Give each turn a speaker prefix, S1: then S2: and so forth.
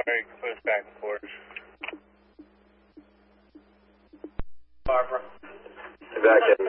S1: Alright, push back to quarters.
S2: Barbara.
S3: Back in